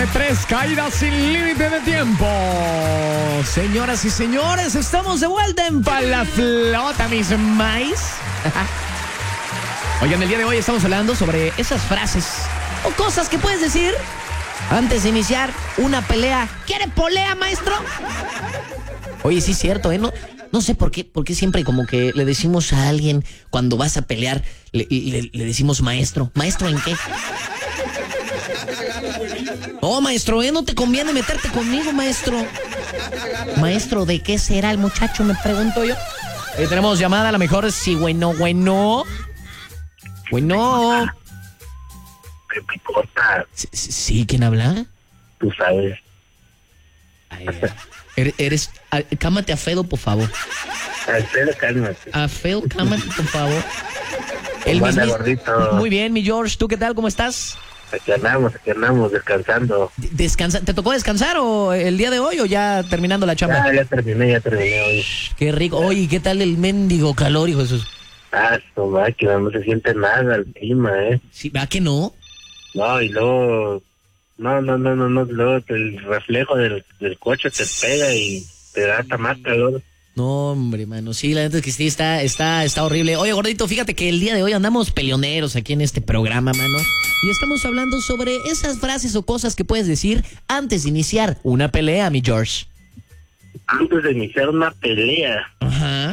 3 caídas sin límite de tiempo. Señoras y señores, estamos de vuelta en Pa' la Flota, mis maíz. Oigan, el día de hoy estamos hablando sobre esas frases o cosas que puedes decir antes de iniciar una pelea. ¿Quiere polea, maestro? Oye, sí es cierto, ¿eh? No sé por qué siempre como que le decimos a alguien cuando vas a pelear, le decimos maestro. ¿Maestro en qué? Oh, maestro, no te conviene meterte conmigo, maestro. Maestro, ¿de qué será el muchacho? Me pregunto yo. Tenemos llamada, a lo mejor sí, bueno. Bueno. ¿Qué me importa? Sí, ¿quién habla? Tú sabes. Ay, cámate a Fedo, por favor. Alfredo, cálmate. A Fedo, cámate, por favor. ¿Cómo anda, gordito? Muy bien, mi George. ¿Tú qué tal? ¿Cómo estás? Aquí andamos, descansando. ¿Te tocó descansar o el día de hoy o ya terminando la chamba? Ya terminé hoy. Qué rico. Oye, ¿qué tal el mendigo calor, hijo de Jesús? Su máquina, no se siente nada el clima, Sí, ¿verdad que no? No, y luego... No, luego el reflejo del coche te pega y te da hasta más calor. No, hombre, mano, sí, la neta es que sí, está horrible. Oye, gordito, fíjate que el día de hoy andamos peleoneros aquí en este programa, mano. Y estamos hablando sobre esas frases o cosas que puedes decir antes de iniciar una pelea, mi George. Antes de iniciar una pelea. Ajá.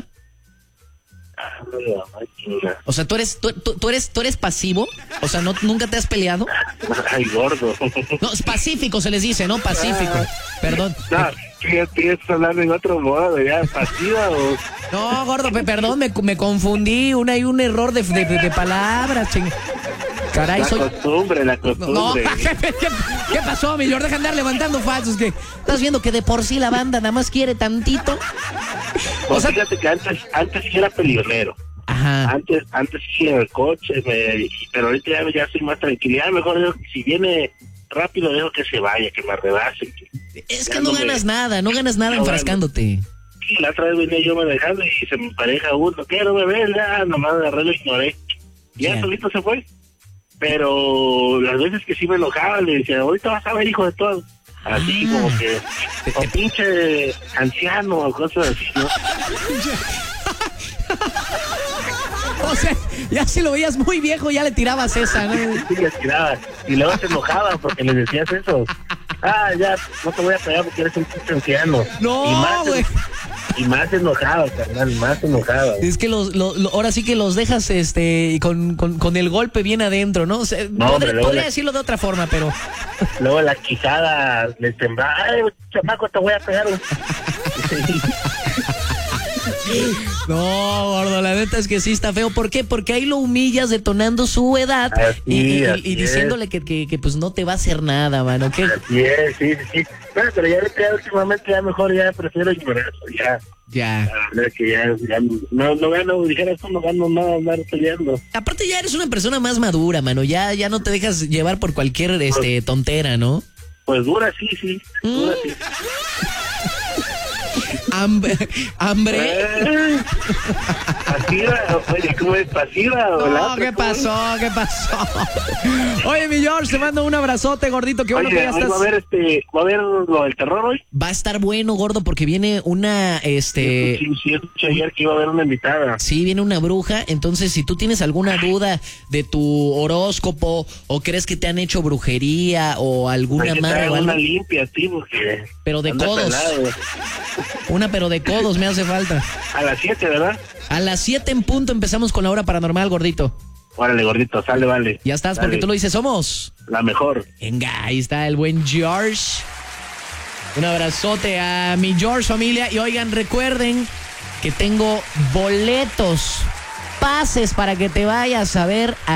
La máquina. O sea, ¿tú eres pasivo? O sea, ¿nunca te has peleado? Ay, gordo. No, es pacífico se les dice, ¿no? Pacífico. Perdón. No, ¿qué estás hablando en otro modo? ¿Ya pasiva o...? No, gordo, perdón, me confundí. Hay un error de palabras, ching. Caray, la costumbre. No, ¿qué pasó, mi George? Deja de andar levantando falsos. ¿Qué? ¿Estás viendo que de por sí la banda nada más quiere tantito? Pues fíjate que antes sí era peleonero. Ajá. Antes sí en el coche, pero ahorita ya soy más tranquilidad. Mejor si viene rápido dejo que se vaya, que me rebase. Es que no ganas nada enfrascándote. Sí, la otra vez venía yo manejando y se me empareja uno. ¿Qué? No me ves, ya nomás agarré, lo ignoré. Ya solito se fue. Pero las veces que sí me enojaba, le decía, ahorita vas a ver, hijo de todo. Así como que, o pinche anciano o cosas así, ¿no? O sea, ya si lo veías muy viejo, ya le tirabas esa, ¿no? Sí, le tiraba. Y luego se enojaba porque le decías eso. Ya, no te voy a pegar porque eres un pinche anciano. No, güey. Y más enojado, carnal, más enojado. Es que ahora sí que los dejas con el golpe bien adentro, ¿no? O sea, podría decirlo de otra forma, pero... Luego la quijada le temblaba. Ay, chamaco, te voy a pegar. No, gordo, la neta es que sí está feo. ¿Por qué? Porque ahí lo humillas detonando su edad y diciéndole que pues no te va a hacer nada, mano. ¿Qué? Así es, sí. Bueno, pero ya últimamente ya mejor ya prefiero ignorar. Ya. La verdad que ya no gano, dijeras tú, no gano nada andar peleando. Aparte ya eres una persona más madura, mano. Ya no te dejas llevar por cualquier tontera, ¿no? Pues dura, sí. Dura, sí. ¿Hambre? ¿Pasiva? Oye, ¿cómo es pasiva? No, ¿qué pasó? Oye, mi George, te mando un abrazote, gordito. Qué bueno que ya estás. ¿Va a haber lo del terror hoy? Va a estar bueno, gordo, porque viene una, Sí, escuché ayer que iba a haber una invitada. Sí, viene una bruja. Entonces, si tú tienes alguna duda de tu horóscopo o crees que te han hecho brujería o alguna madre o algo. Una limpia, tío, porque... Pero de codos. Pelado. Una pero de codos me hace falta. A las 7, ¿verdad? A las 7 en punto empezamos con la hora paranormal, gordito. Órale, gordito, sale, vale. Ya estás, dale. Porque tú lo dices, somos la mejor. Venga, ahí está el buen George. Un abrazote a mi George, familia. Y oigan, recuerden que tengo boletos, pases para que te vayas a ver a